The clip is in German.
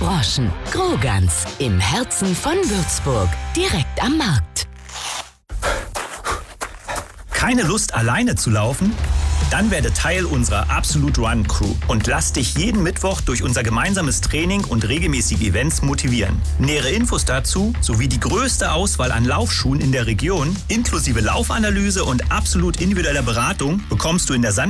Groschen. Grogans im Herzen von Würzburg. Direkt am Markt. Keine Lust, alleine zu laufen? Dann werde Teil unserer Absolute Run Crew und lass dich jeden Mittwoch durch unser gemeinsames Training und regelmäßige Events motivieren. Nähere Infos dazu sowie die größte Auswahl an Laufschuhen in der Region, inklusive Laufanalyse und absolut individueller Beratung, bekommst du in der